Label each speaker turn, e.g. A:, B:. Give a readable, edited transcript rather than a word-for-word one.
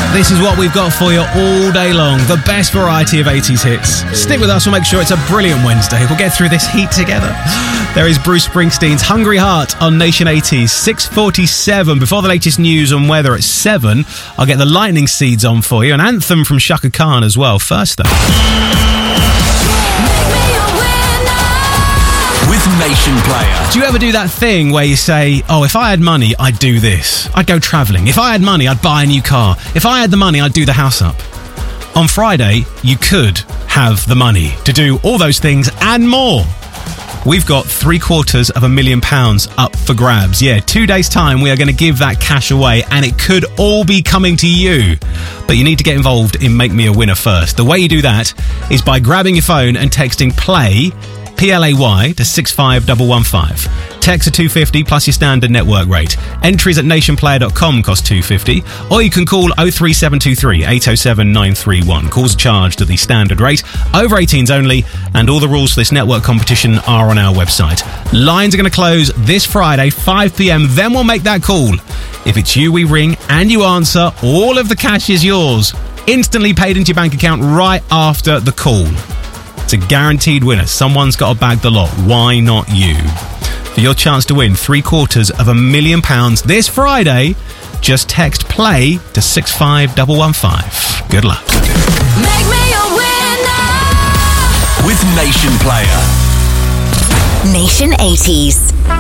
A: This is what we've got for you all day long. The best variety of 80s hits. Stick with us, we'll make sure it's a brilliant Wednesday. We'll get through this heat together. There is Bruce Springsteen's Hungry Heart on Nation 80s, 6:47. Before the latest news and weather at 7, I'll get the Lightning Seeds on for you. An anthem from Shaka Khan as well. First though.
B: With Nation Player.
A: Do you ever do that thing where you say, oh, if I had money, I'd do this. I'd go travelling. If I had money, I'd buy a new car. If I had the money, I'd do the house up. On Friday, you could have the money to do all those things and more. We've got £750,000 up for grabs. Yeah, 2 days' time, we are going to give that cash away, and it could all be coming to you. But you need to get involved in Make Me a Winner first. The way you do that is by grabbing your phone and texting PLAY, PLAY, to 65115. Text are $2.50 plus your standard network rate. Entries at nationplayer.com cost $2.50, or you can call 03723 807 931. Calls are charged at the standard rate. Over 18s only, and all the rules for this network competition are on our website. Lines are going to close this Friday, 5 p.m. Then we'll make that call. If it's you, we ring and you answer. All of the cash is yours, instantly paid into your bank account right after the call. It's a guaranteed winner. Someone's got to bag the lot. Why not you? For your chance to win £750,000 this Friday, just text PLAY to 65115. Good luck.
C: Make me a winner
B: with Nation Player.
D: Nation 80s.